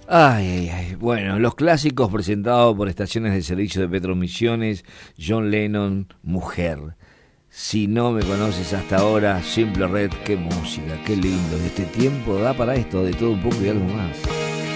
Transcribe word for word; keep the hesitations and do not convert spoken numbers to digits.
Ay, ay, ay. Bueno, los clásicos presentados por estaciones de servicio de Petromisiones, John Lennon, Mujer. Si no me conoces hasta ahora, Simple Red, qué música, qué lindo. Este tiempo da para esto, de todo un poco y algo más.